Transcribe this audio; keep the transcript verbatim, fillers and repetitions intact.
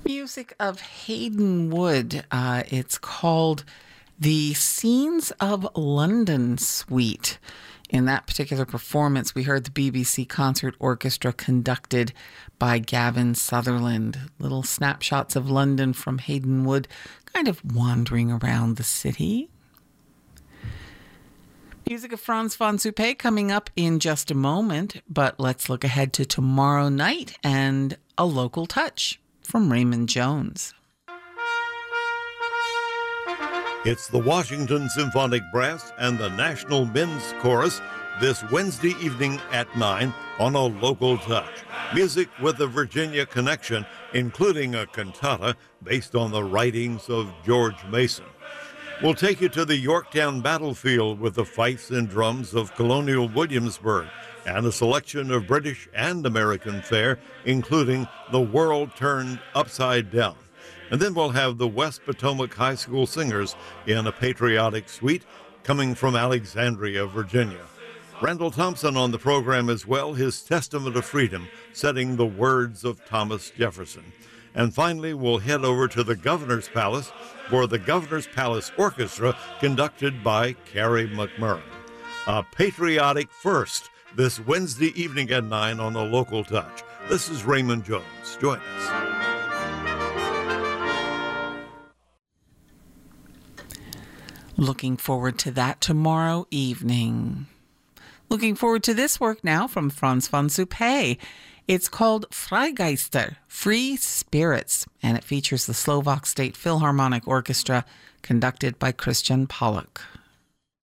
Music of Hayden Wood. Uh, it's called the Scenes of London Suite. In that particular performance, we heard the B B C Concert Orchestra conducted by Gavin Sutherland. Little snapshots of London from Hayden Wood, kind of wandering around the city. Music of Frans van Suppé coming up in just a moment, but let's look ahead to tomorrow night and a local touch from Raymond Jones. It's the Washington Symphonic Brass and the National Men's Chorus this Wednesday evening at nine on A Local Touch. Music with a Virginia connection, including a cantata based on the writings of George Mason. We'll take you to the Yorktown battlefield with the fifes and drums of Colonial Williamsburg and a selection of British and American fare, including The World Turned Upside Down. And then we'll have the West Potomac High School Singers in a patriotic suite coming from Alexandria, Virginia. Randall Thompson on the program as well, his Testament of Freedom, setting the words of Thomas Jefferson. And finally, we'll head over to the Governor's Palace for the Governor's Palace Orchestra, conducted by Carrie McMurray. A patriotic first this Wednesday evening at nine on A Local Touch. This is Raymond Jones. Join us. Looking forward to that tomorrow evening. Looking forward to this work now from Frans van Suppé. It's called Freigeister, Free Spirits, and it features the Slovak State Philharmonic Orchestra, conducted by Christian Pollock.